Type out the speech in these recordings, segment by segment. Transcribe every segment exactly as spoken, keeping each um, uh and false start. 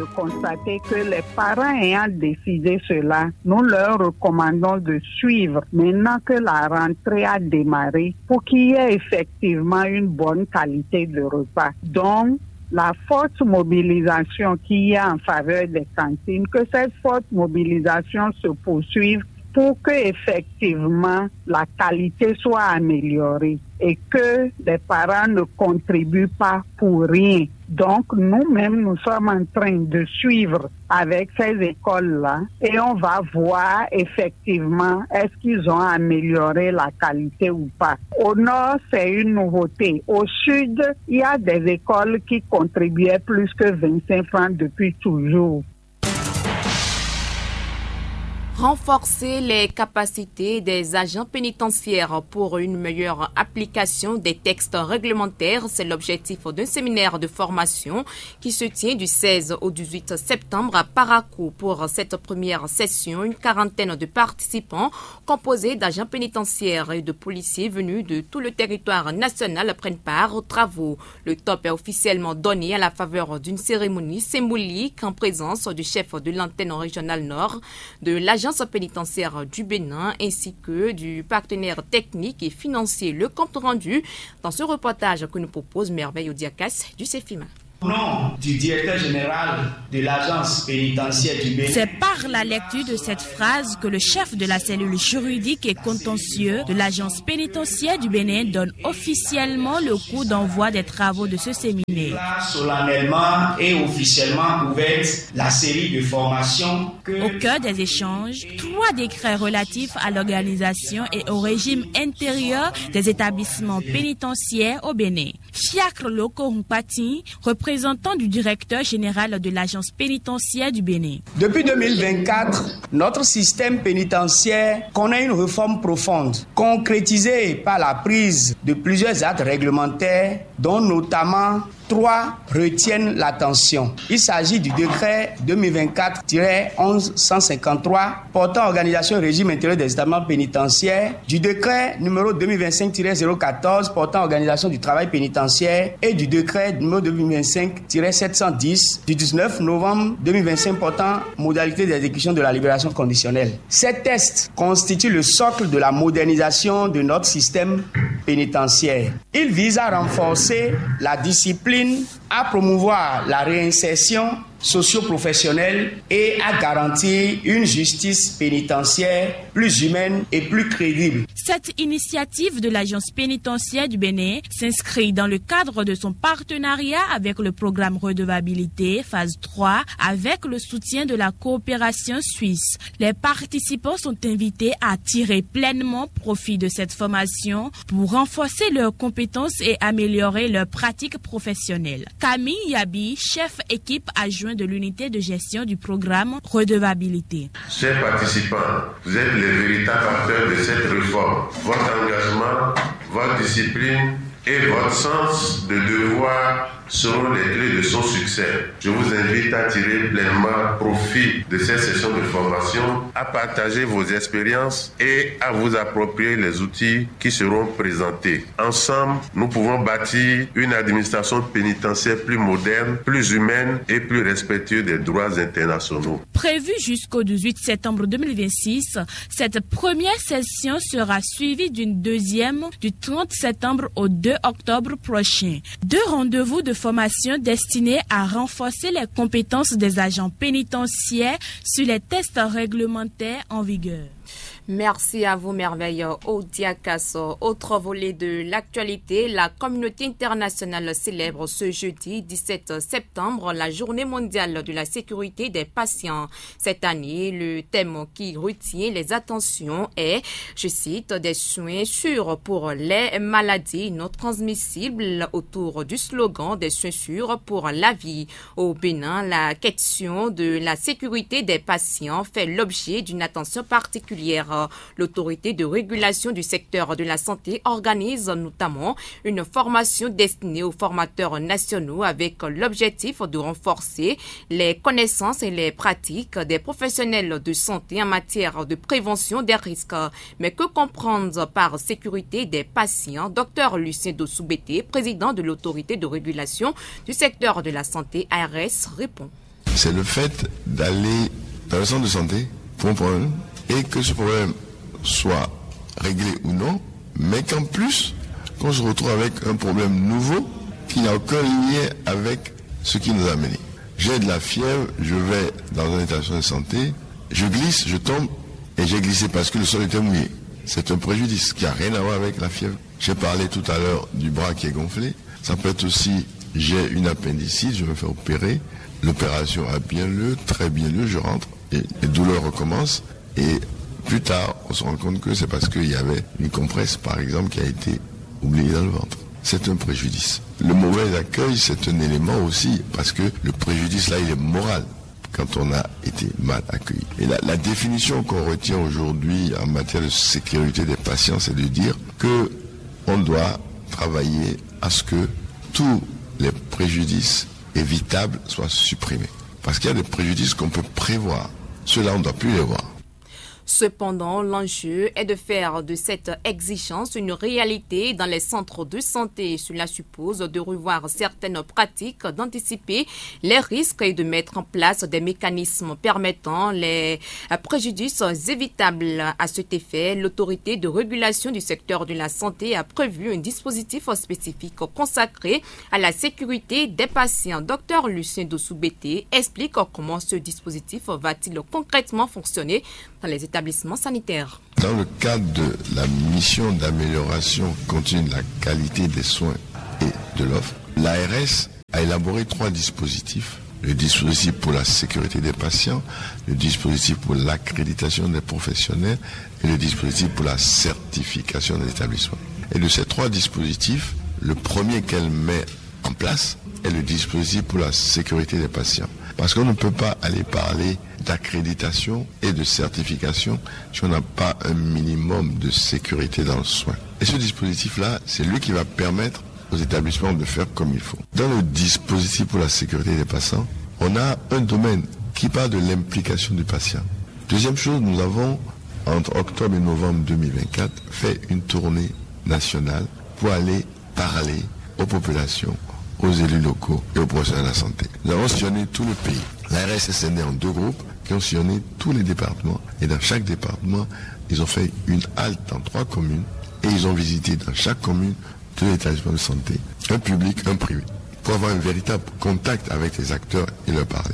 constater que les parents ayant décidé cela, nous leur recommandons de suivre maintenant que la rentrée a démarré pour qu'il y ait effectivement une bonne qualité de repas. Donc, la forte mobilisation qu'il y a en faveur des cantines, que cette forte mobilisation se poursuive pour que effectivement la qualité soit améliorée et que les parents ne contribuent pas pour rien. Donc nous-mêmes, nous sommes en train de suivre avec ces écoles-là et on va voir effectivement est-ce qu'ils ont amélioré la qualité ou pas. Au nord, c'est une nouveauté. Au sud, il y a des écoles qui contribuaient plus que vingt-cinq francs depuis toujours. Renforcer les capacités des agents pénitentiaires pour une meilleure application des textes réglementaires, c'est l'objectif d'un séminaire de formation qui se tient du seize au dix-huit septembre à Parakou. Pour cette première session, une quarantaine de participants composés d'agents pénitentiaires et de policiers venus de tout le territoire national prennent part aux travaux. Le top est officiellement donné à la faveur d'une cérémonie symbolique en présence du chef de l'antenne régionale nord, de l'agence pénitentiaire du Bénin ainsi que du partenaire technique et financier. Le compte rendu dans ce reportage que nous propose Merveille Odiakas du CEFIMA. Au nom du directeur général de l'agence pénitentiaire du Bénin. C'est par la lecture de cette phrase que le chef de la cellule juridique et contentieux de l'agence pénitentiaire du Bénin donne officiellement le coup d'envoi des travaux de ce séminaire. Solennellement et officiellement ouverte la série de formations que... Au cœur des échanges, trois décrets relatifs à l'organisation et au régime intérieur des établissements pénitentiaires au Bénin. Fiacre Loko Mpati, représentant du directeur général de l'agence pénitentiaire du Bénin. Depuis deux mille vingt-quatre, notre système pénitentiaire connaît une réforme profonde, concrétisée par la prise de plusieurs actes réglementaires, dont notamment trois retiennent l'attention. Il s'agit du décret deux mille vingt-quatre tiret onze cent cinquante-trois portant organisation et régime intérieur des établissements pénitentiaires, du décret numéro deux mille vingt-cinq tiret zéro quatorze portant organisation du travail pénitentiaire et du décret numéro deux mille vingt-cinq tiret sept cent dix du dix-neuf novembre deux mille vingt-cinq portant modalité d'exécution de la libération conditionnelle. Ces textes constituent le socle de la modernisation de notre système pénitentiaire. Il vise à renforcer la discipline, à promouvoir la réinsertion socio-professionnelle et à garantir une justice pénitentiaire plus humaine et plus crédible. Cette initiative de l'agence pénitentiaire du Bénin s'inscrit dans le cadre de son partenariat avec le programme Redevabilité phase trois avec le soutien de la coopération suisse. Les participants sont invités à tirer pleinement profit de cette formation pour renforcer leurs compétences et améliorer leurs pratiques professionnelles. Camille Yabi, chef équipe adjoint de l'unité de gestion du programme Redevabilité. Chers participants, vous êtes les véritables acteurs de cette réforme. Votre engagement, votre discipline et votre sens de devoir seront les clés de son succès. Je vous invite à tirer pleinement profit de cette session de formation, à partager vos expériences et à vous approprier les outils qui seront présentés. Ensemble, nous pouvons bâtir une administration pénitentiaire plus moderne, plus humaine et plus respectueuse des droits internationaux. Prévue jusqu'au dix-huit septembre deux mille vingt-six, cette première session sera suivie d'une deuxième du trente septembre au deux octobre prochain. Deux rendez-vous de formation destinée à renforcer les compétences des agents pénitentiaires sur les tests réglementaires en vigueur. Merci à vous, Merveille Odiakas. Autre volet de l'actualité, la communauté internationale célèbre ce jeudi dix-sept septembre la journée mondiale de la sécurité des patients. Cette année, le thème qui retient les attentions est, je cite, des soins sûrs pour les maladies non transmissibles autour du slogan des soins sûrs pour la vie. Au Bénin, la question de la sécurité des patients fait l'objet d'une attention particulière. L'autorité de régulation du secteur de la santé organise notamment une formation destinée aux formateurs nationaux avec l'objectif de renforcer les connaissances et les pratiques des professionnels de santé en matière de prévention des risques. Mais que comprendre par sécurité des patients? Docteur Lucien Dosoubété, président de l'autorité de régulation du secteur de la santé A R S, répond. c'est le fait d'aller dans le centre de santé pour un problème et que ce problème soit réglé ou non, mais qu'en plus, qu'on se retrouve avec un problème nouveau qui n'a aucun lien avec ce qui nous a amené. J'ai de la fièvre, je vais dans un établissement de santé, je glisse, je tombe et j'ai glissé parce que le sol était mouillé. C'est un préjudice qui n'a rien à voir avec la fièvre. J'ai parlé tout à l'heure du bras qui est gonflé. Ça peut être aussi, j'ai une appendicite, je me fais opérer. L'opération a bien lieu, très bien lieu, je rentre et les douleurs recommencent. Et plus tard, on se rend compte que c'est parce qu'il y avait une compresse, par exemple, qui a été oubliée dans le ventre. C'est un préjudice. Le mauvais accueil, c'est un élément aussi, parce que le préjudice, là, il est moral, quand on a été mal accueilli. Et la, la définition qu'on retient aujourd'hui en matière de sécurité des patients, c'est de dire que on doit travailler à ce que tous les préjudices évitables soient supprimés. Parce qu'il y a des préjudices qu'on peut prévoir. Ceux-là, on ne doit plus les voir. Cependant, l'enjeu est de faire de cette exigence une réalité dans les centres de santé. Cela suppose de revoir certaines pratiques, d'anticiper les risques et de mettre en place des mécanismes permettant les préjudices évitables. À cet effet, l'autorité de régulation du secteur de la santé a prévu un dispositif spécifique consacré à la sécurité des patients. Docteur Lucien Dossou-Bété explique comment ce dispositif va-t-il concrètement fonctionner dans les établissements sanitaires. Dans le cadre de la mission d'amélioration continue de la qualité des soins et de l'offre, l'A R S a élaboré trois dispositifs. Le dispositif pour la sécurité des patients, le dispositif pour l'accréditation des professionnels et le dispositif pour la certification des établissements. Et de ces trois dispositifs, le premier qu'elle met en place est le dispositif pour la sécurité des patients. Parce qu'on ne peut pas aller parler d'accréditation et de certification si on n'a pas un minimum de sécurité dans le soin. Et ce dispositif-là, c'est lui qui va permettre aux établissements de faire comme il faut. Dans le dispositif pour la sécurité des patients, on a un domaine qui parle de l'implication du patient. Deuxième chose, nous avons, entre octobre et novembre deux mille vingt-quatre, fait une tournée nationale pour aller parler aux populations, aux élus locaux et aux professionnels de la santé. Nous avons sillonné tout le pays. L'A R S est scindée en deux groupes qui ont sillonné tous les départements. Et dans chaque département, ils ont fait une halte dans trois communes et ils ont visité dans chaque commune deux établissements de santé, un public, un privé, pour avoir un véritable contact avec les acteurs et leur parler.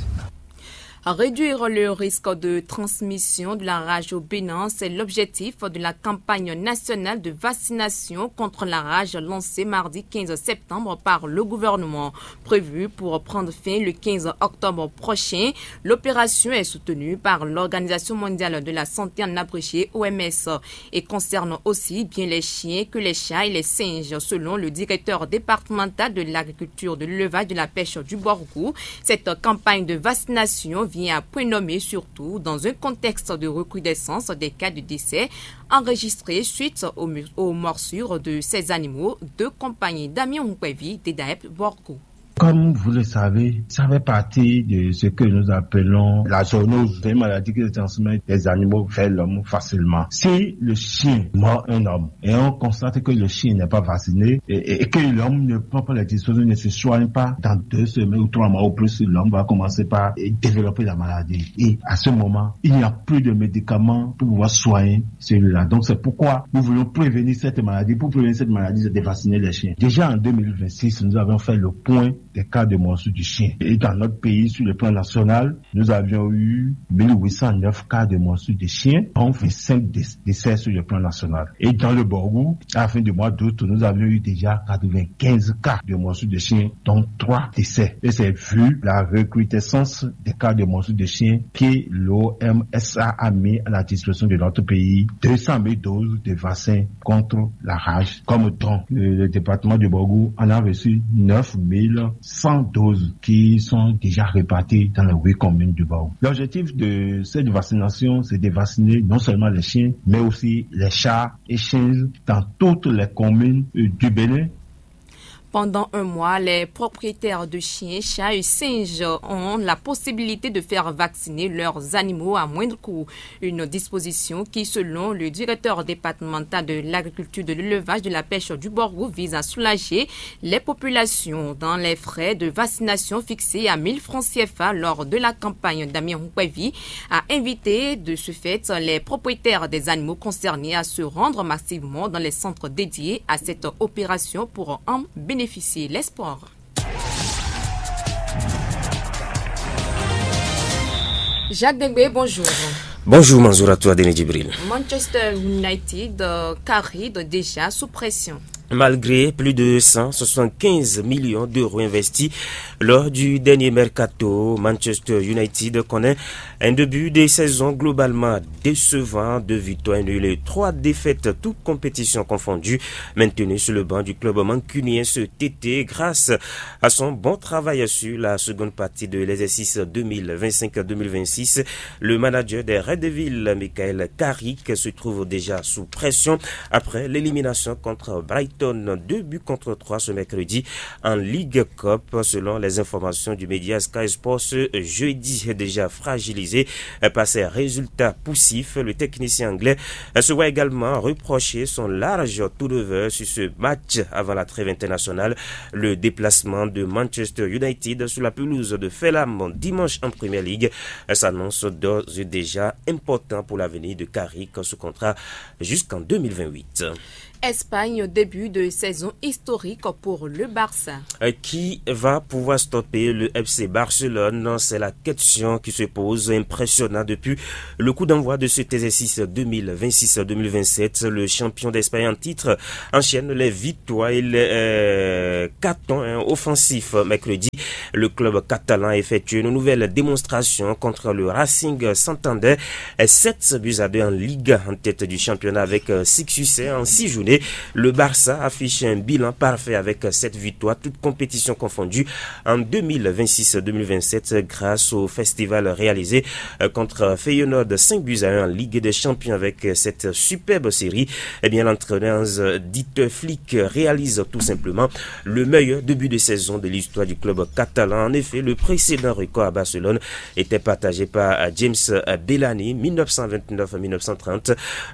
Réduire le risque de transmission de la rage au Bénin, c'est l'objectif de la campagne nationale de vaccination contre la rage lancée mardi quinze septembre par le gouvernement. Prévue pour prendre fin le quinze octobre prochain, l'opération est soutenue par l'Organisation mondiale de la santé en abrégé O M S et concerne aussi bien les chiens que les chats et les singes. Selon le directeur départemental de l'agriculture, de l'élevage, de la pêche du Borgou, cette campagne de vaccination vient à point nommé surtout dans un contexte de recrudescence des cas de décès enregistrés suite aux, aux morsures de ces animaux de compagnie. Damien Mukwevi, D D A E P Borgou. Comme vous le savez, ça fait partie de ce que nous appelons la zoonose, une maladie qui se transmet des animaux vers l'homme facilement. Si le chien mord un homme et on constate que le chien n'est pas vacciné et, et que l'homme ne prend pas les dispositions, ne se soigne pas, dans deux semaines ou trois mois ou plus, l'homme va commencer par développer la maladie. Et à ce moment, il n'y a plus de médicaments pour pouvoir soigner celui-là. Donc c'est pourquoi nous voulons prévenir cette maladie. Pour prévenir cette maladie, c'est de vacciner les chiens. Déjà en deux mille vingt-six, nous avons fait le point des cas de morsure du chien. Et dans notre pays, sur le plan national, nous avions eu mille huit cent neuf cas de morsure de chiens, dont vingt-cinq décès sur le plan national. Et dans le Borgou, à la fin du mois d'août, nous avions eu déjà quatre-vingt-quinze cas de morsure de chiens, dont trois décès. Et c'est vu la recrudescence des cas de morsure de chiens que l'O M S A a mis à la disposition de notre pays deux cent mille doses de vaccins contre la rage. Comme don, le, le département du Borgou en a reçu neuf mille cent doses qui sont déjà réparties dans les huit communes du Borgou. L'objectif de cette vaccination, c'est de vacciner non seulement les chiens, mais aussi les chats et chiens dans toutes les communes du Bénin. Pendant un mois, les propriétaires de chiens, chats et singes ont la possibilité de faire vacciner leurs animaux à moindre coût. Une disposition qui, selon le directeur départemental de l'agriculture, de l'élevage, de la pêche du Borgo, vise à soulager les populations dans les frais de vaccination fixés à mille francs C F A lors de la campagne. Damien Nkwevi a invité de ce fait les propriétaires des animaux concernés à se rendre massivement dans les centres dédiés à cette opération pour en bénéficier. L'espoir. Jacques Degbe, bonjour. Bonjour Manzour à toi, Denis Djibril. Manchester United euh, caride déjà sous pression. Malgré plus de cent soixante-quinze millions d'euros investis lors du dernier mercato, Manchester United connaît un début de saison globalement décevant, deux victoires nulles et trois défaites, toutes compétitions confondues, maintenues sur le banc du club mancunien cet été grâce à son bon travail sur la seconde partie de l'exercice deux mille vingt-cinq deux mille vingt-six. Le manager des Red Devils, Michael Carrick, se trouve déjà sous pression après l'élimination contre Brighton. Deux buts contre trois ce mercredi en Ligue Cup, selon les informations du média Sky Sports. Ce jeudi déjà fragilisé par ses résultats poussifs, le technicien anglais se voit également reprocher son large turnover sur ce match avant la trêve internationale. Le déplacement de Manchester United sur la pelouse de Fulham dimanche en Premier League s'annonce d'ores et déjà important pour l'avenir de Carrick sous contrat jusqu'en deux mille vingt-huit. Espagne, début de saison historique pour le Barça. Qui va pouvoir stopper le F C Barcelone? C'est la question qui se pose, impressionnant depuis le coup d'envoi de cet exercice deux mille vingt-six deux mille vingt-sept. Le champion d'Espagne en titre enchaîne les victoires et les euh, cartons hein, offensifs. Mercredi, le club catalan a effectué une nouvelle démonstration contre le Racing Santander. sept buts à deux en Ligue, en tête du championnat avec six succès en six journées. Le Barça affiche un bilan parfait avec sept victoires, toutes compétitions confondues en deux mille vingt-six deux mille vingt-sept grâce au festival réalisé contre Feyenoord, cinq buts à un en Ligue des Champions avec cette superbe série. Eh bien, l'entraîneur Dieter Flick réalise tout simplement le meilleur début de saison de l'histoire du club catalan. En effet, le précédent record à Barcelone était partagé par James Bellani, mille neuf cent vingt-neuf à mille neuf cent trente,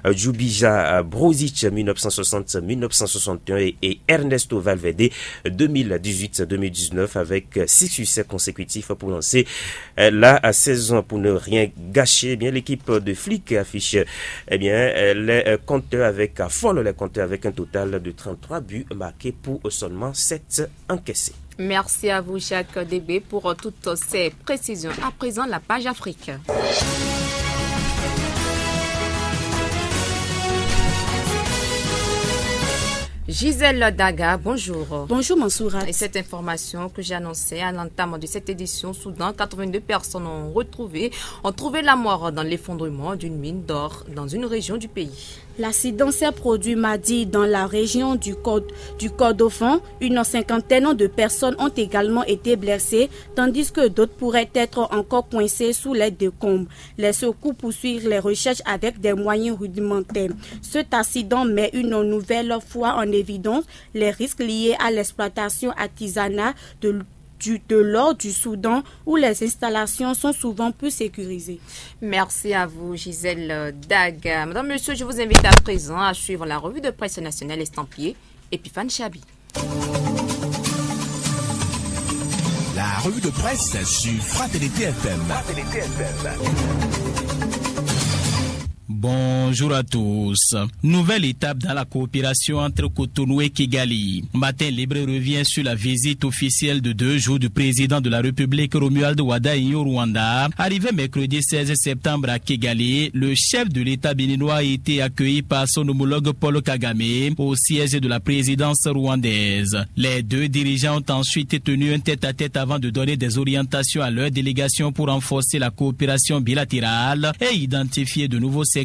Ljubija Brozic, mille neuf cent soixante mille neuf cent soixante et un et, et Ernesto Valverde deux mille dix-huit deux mille dix-neuf avec six succès consécutifs pour lancer la saison. Pour ne rien gâcher, eh bien l'équipe de Flick affiche eh bien les compteurs avec folle les compteurs avec un total de trente-trois buts marqués pour seulement sept encaissés. Merci à vous Jacques Debé pour toutes ces précisions. À présent, la page Afrique. Gisèle Daga, bonjour. Bonjour Mansourat. Et cette information que j'ai annoncée à l'entame de cette édition, Soudan, quatre-vingt-deux personnes ont retrouvé, ont trouvé la mort dans l'effondrement d'une mine d'or dans une région du pays. L'accident s'est produit mardi dans la région du Code du Kordofan. Une cinquantaine de personnes ont également été blessées, tandis que d'autres pourraient être encore coincées sous les décombres. Les secours poursuivent les recherches avec des moyens rudimentaires. Cet accident met une nouvelle fois en évidence les risques liés à l'exploitation artisanale de Du, de l'or du Soudan où les installations sont souvent plus sécurisées. Merci à vous Gisèle Daga. Madame, Monsieur, je vous invite à présent à suivre la revue de presse nationale estampillée Epiphane Chabi. La revue de presse sur Fraternité F M. Fraternité F M. Bonjour à tous. Nouvelle étape dans la coopération entre Cotonou et Kigali. Matin Libre revient sur la visite officielle de deux jours du président de la République Romuald Wadaï au Rwanda. Arrivé mercredi seize septembre à Kigali, le chef de l'État béninois a été accueilli par son homologue Paul Kagame au siège de la présidence rwandaise. Les deux dirigeants ont ensuite tenu un tête-à-tête avant de donner des orientations à leur délégation pour renforcer la coopération bilatérale et identifier de nouveaux secteurs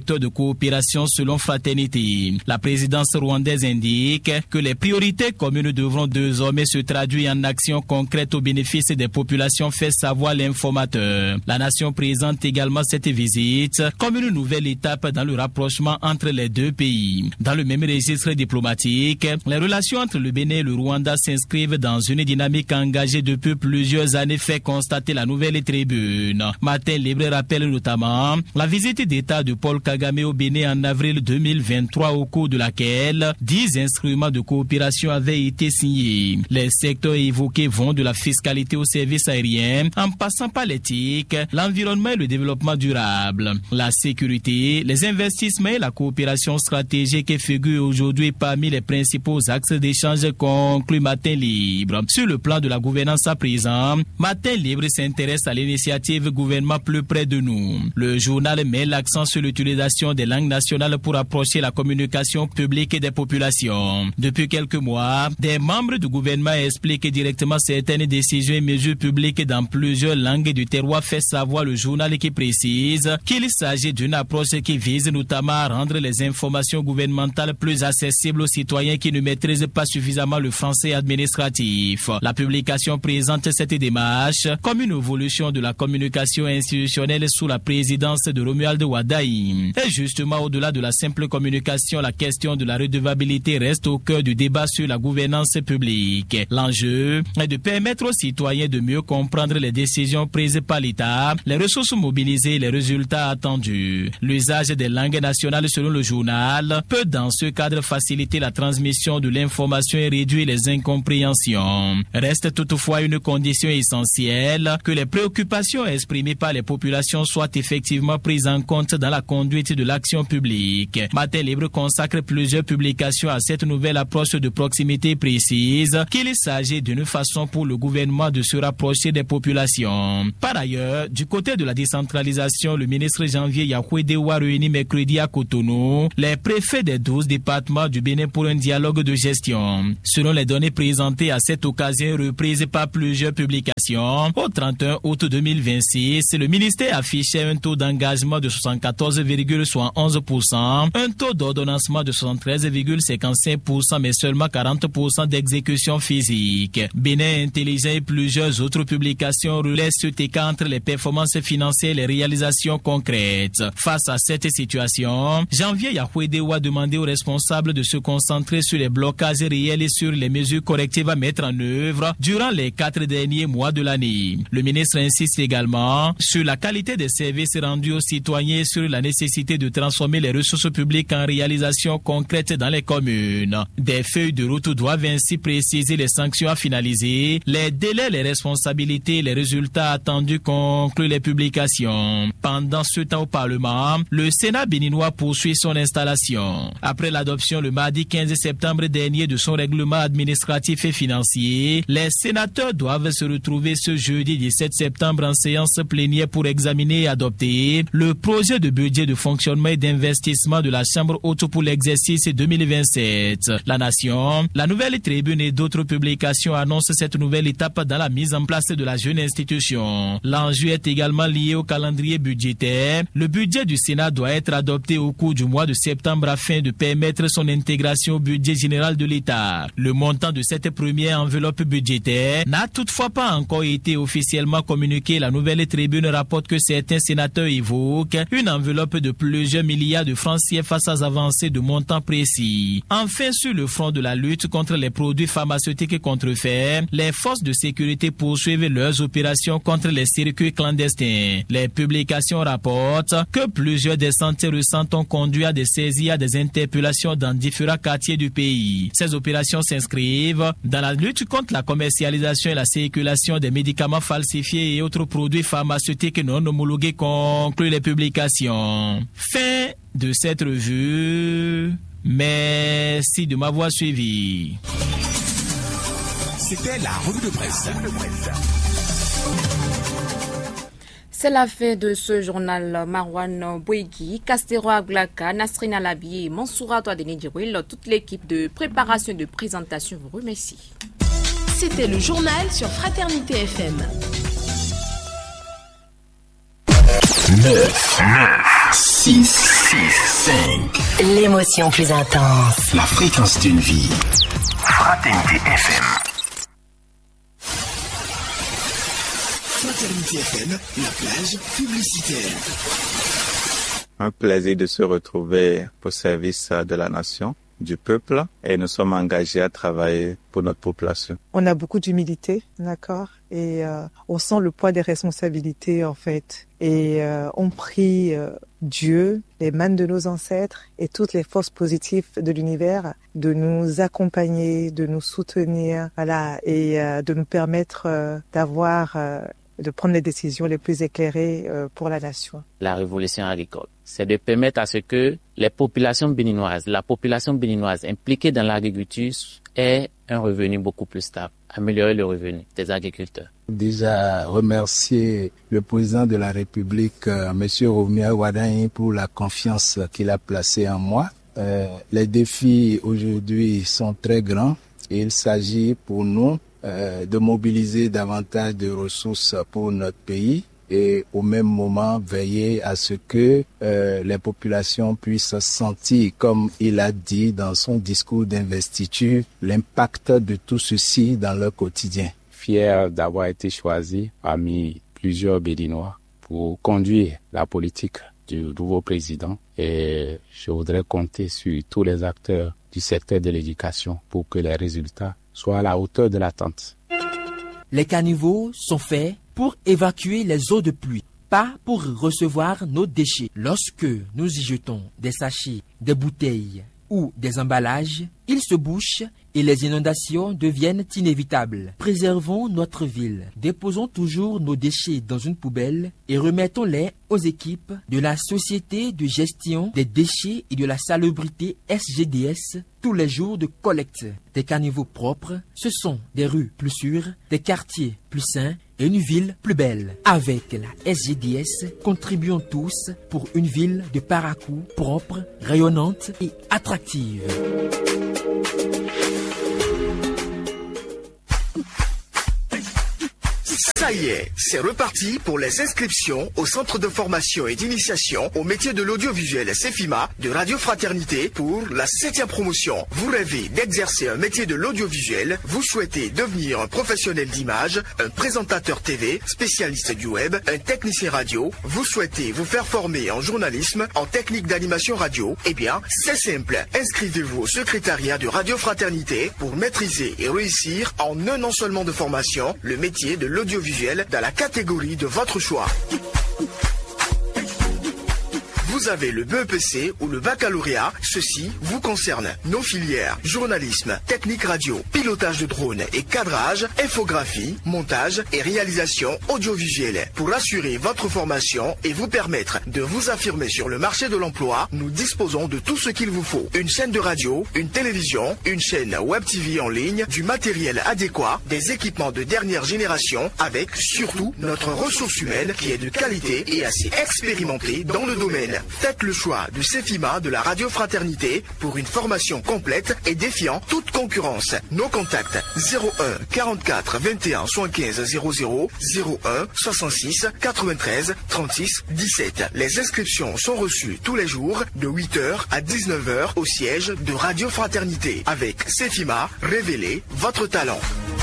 secteur de coopération selon Fraternité. La présidence rwandaise indique que les priorités communes devront désormais se traduire en actions concrètes au bénéfice des populations, fait savoir l'informateur. La nation présente également cette visite comme une nouvelle étape dans le rapprochement entre les deux pays. Dans le même registre diplomatique, les relations entre le Bénin et le Rwanda s'inscrivent dans une dynamique engagée depuis plusieurs années, fait constater la nouvelle tribune. Matin Libre rappelle notamment la visite d'État de Paul Kagame au Bénin en avril deux mille vingt-trois, au cours de laquelle dix instruments de coopération avaient été signés. Les secteurs évoqués vont de la fiscalité au service aérien, en passant par l'éthique, l'environnement et le développement durable. La sécurité, les investissements et la coopération stratégique figurent aujourd'hui parmi les principaux axes d'échange conclus Matin Libre. Sur le plan de la gouvernance à présent, Matin Libre s'intéresse à l'initiative Gouvernement plus près de nous. Le journal met l'accent sur l'utilisation des langues nationales pour approcher la communication publique des populations. Depuis quelques mois, des membres du gouvernement expliquent directement certaines décisions et mesures publiques dans plusieurs langues du terroir, fait savoir le journal qui précise qu'il s'agit d'une approche qui vise notamment à rendre les informations gouvernementales plus accessibles aux citoyens qui ne maîtrisent pas suffisamment le français administratif. La publication présente cette démarche comme une évolution de la communication institutionnelle sous la présidence de Romuald Wadaï. Et justement, au-delà de la simple communication, la question de la redevabilité reste au cœur du débat sur la gouvernance publique. L'enjeu est de permettre aux citoyens de mieux comprendre les décisions prises par l'État, les ressources mobilisées et les résultats attendus. L'usage des langues nationales, selon le journal, peut dans ce cadre faciliter la transmission de l'information et réduire les incompréhensions. Reste toutefois une condition essentielle que les préoccupations exprimées par les populations soient effectivement prises en compte dans la conduite de l'action publique. Matin Libre consacre plusieurs publications à cette nouvelle approche de proximité précise qu'il s'agit d'une façon pour le gouvernement de se rapprocher des populations. Par ailleurs, du côté de la décentralisation, le ministre Janvier Yahoué-Dewa réunit mercredi à Cotonou les préfets des douze départements du Bénin pour un dialogue de gestion. Selon les données présentées à cette occasion reprises par plusieurs publications, au trente et un août deux mille vingt-six, le ministère affichait un taux d'engagement de soixante-quatorze virgule soixante-onze pour cent, un taux d'ordonnancement de soixante-treize virgule cinquante-cinq pour cent, mais seulement quarante pour cent d'exécution physique. Bénin Intelligent et plusieurs autres publications relaient cet écart entre les performances financières et les réalisations concrètes. Face à cette situation, Janvier Yahoué-Dewa a demandé aux responsables de se concentrer sur les blocages réels et sur les mesures correctives à mettre en œuvre durant les quatre derniers mois de l'année. Le ministre insiste également sur la qualité des services rendus aux citoyens et sur la nécessité de transformer les ressources publiques en réalisations concrètes dans les communes. Des feuilles de route doivent ainsi préciser les sanctions à finaliser, les délais, les responsabilités et les résultats attendus, concluent les publications. Pendant ce temps au Parlement, le Sénat béninois poursuit son installation. Après l'adoption le mardi quinze septembre dernier de son règlement administratif et financier, les sénateurs doivent se retrouver ce jeudi dix-sept septembre en séance plénière pour examiner et adopter le projet de budget de fonctionnement et d'investissement de la Chambre haute pour l'exercice deux mille vingt-sept. La Nation, la Nouvelle Tribune et d'autres publications annoncent cette nouvelle étape dans la mise en place de la jeune institution. L'enjeu est également lié au calendrier budgétaire. Le budget du Sénat doit être adopté au cours du mois de septembre afin de permettre son intégration au budget général de l'État. Le montant de cette première enveloppe budgétaire n'a toutefois pas encore été officiellement communiqué. La Nouvelle Tribune rapporte que certains sénateurs évoquent une enveloppe de plusieurs milliards de francs C F A sans avancer de montant précis. Enfin, sur le front de la lutte contre les produits pharmaceutiques contrefaits, les forces de sécurité poursuivent leurs opérations contre les circuits clandestins. Les publications rapportent que plusieurs des centaines récentes ont conduit à des saisies, à des interpellations dans différents quartiers du pays. Ces opérations s'inscrivent dans la lutte contre la commercialisation et la circulation des médicaments falsifiés et autres produits pharmaceutiques non homologués, concluent les publications. Fin de cette revue. Merci de m'avoir suivi. C'était la revue de presse. C'est la fin de ce journal. Marwan Bouégui, Castero Aglaka, Nasrina Labi et Mansoura Touadeni-Djibril, toute l'équipe de préparation et de présentation vous remercie. C'était le journal sur Fraternité F M. neuf, neuf, six six, cinq. L'émotion plus intense. La fréquence d'une vie. Fraternité F M. Fraternité F M, la plage publicitaire. Un plaisir de se retrouver au service de la nation, du peuple, et nous sommes engagés à travailler pour notre population. On a beaucoup d'humilité, d'accord, et euh, on sent le poids des responsabilités en fait. Et euh, on prie euh, Dieu, les mânes de nos ancêtres et toutes les forces positives de l'univers de nous accompagner, de nous soutenir, voilà, et euh, de nous permettre euh, d'avoir, euh, de prendre les décisions les plus éclairées euh, pour la nation. La révolution agricole, c'est de permettre à ce que les populations béninoises, la population béninoise impliquée dans l'agriculture ait un revenu beaucoup plus stable, améliorer le revenu des agriculteurs. Déjà remercier le président de la République, euh, M. Romuald Wadain, pour la confiance qu'il a placée en moi. Euh, les défis aujourd'hui sont très grands et il s'agit pour nous euh, de mobiliser davantage de ressources pour notre pays et au même moment veiller à ce que euh, les populations puissent sentir, comme il a dit dans son discours d'investiture, l'impact de tout ceci dans leur quotidien. Fier d'avoir été choisi parmi plusieurs Béninois pour conduire la politique du nouveau président, et je voudrais compter sur tous les acteurs du secteur de l'éducation pour que les résultats soient à la hauteur de l'attente. Les caniveaux sont faits pour évacuer les eaux de pluie, pas pour recevoir nos déchets. Lorsque nous y jetons des sachets, des bouteilles ou des emballages, ils se bouchent et les inondations deviennent inévitables. Préservons notre ville. Déposons toujours nos déchets dans une poubelle et remettons-les aux équipes de la Société de gestion des déchets et de la salubrité S G D S tous les jours de collecte. Des caniveaux propres, ce sont des rues plus sûres, des quartiers plus sains et une ville plus belle. Avec la S G D S, contribuons tous pour une ville de Parakou propre, rayonnante et attractive. Ça y est, c'est reparti pour les inscriptions au Centre de formation et d'initiation au métier de l'audiovisuel CEFIMA de Radio Fraternité pour la septième promotion. Vous rêvez d'exercer un métier de l'audiovisuel, vous souhaitez devenir un professionnel d'image, un présentateur T V, spécialiste du web, un technicien radio, vous souhaitez vous faire former en journalisme, en technique d'animation radio, eh bien, c'est simple. Inscrivez-vous au secrétariat de Radio Fraternité pour maîtriser et réussir en un an seulement de formation le métier de l'audiovisuel dans la catégorie de votre choix. Vous avez le B E P C ou le baccalauréat, ceci vous concerne. Nos filières, journalisme, technique radio, pilotage de drone et cadrage, infographie, montage et réalisation audiovisuelle. Pour assurer votre formation et vous permettre de vous affirmer sur le marché de l'emploi, nous disposons de tout ce qu'il vous faut. Une chaîne de radio, une télévision, une chaîne web T V en ligne, du matériel adéquat, des équipements de dernière génération, avec surtout notre ressource humaine qui est de qualité et assez expérimentée dans le domaine. Faites le choix du CEFIMA de la Radio Fraternité pour une formation complète et défiant toute concurrence. Nos contacts zéro un quarante-quatre vingt et un soixante-quinze zéro zéro, zéro un soixante-six quatre-vingt-treize trente-six dix-sept. Les inscriptions sont reçues tous les jours de huit heures à dix-neuf heures au siège de Radio Fraternité. Avec CEFIMA, révélez votre talent.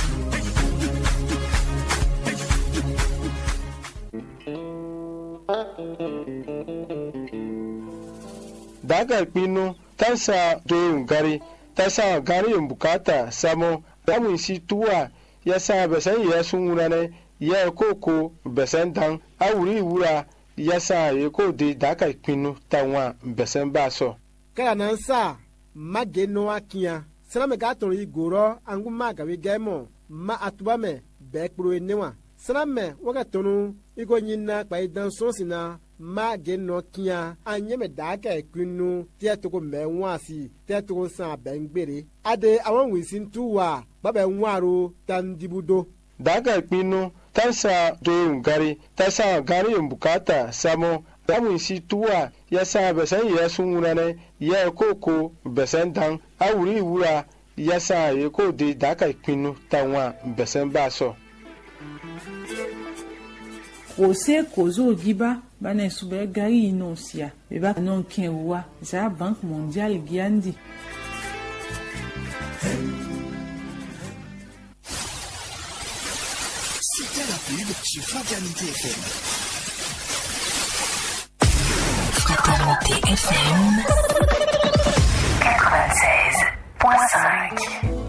Daga pinu tansa doyun gari tasa gari bukata samo damun si tuwa yasa besan ya sunurane ya koko besan dan awuri wura yasa yeko de daga pinu tanwa besan baso kala nan sa mageno akia salame gatori goro anguma gawe gemo ma atubame bekpro enewa salame wagatonu igo nyina pa idan sosina ma geno kia anyeme daka ekunu tia toko menwasi tia toko san bengbere ade awon wisin tuwa babe nwaro tandibudo daga pinu tansa doyun gari tasa gari bukata samo damun si tuwa yasa besan ya sunurane ya koko besan dan awuri wura yasa yeko de daka pinu tanwa besan baso procès kozo giba bana sube gari inosia eba non kenwa za Banque mondiale giandi. C'était la pub sur Fraternité F M. Fraternité F M quatre-vingt-seize point cinq.